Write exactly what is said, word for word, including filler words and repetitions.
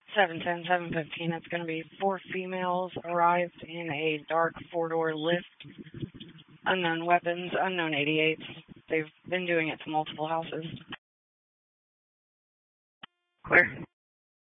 seven ten, seven fifteen. It's going to be four females arrived in a dark four-door lift. Unknown weapons, unknown eighty-eights. They've been doing it to multiple houses. Clear.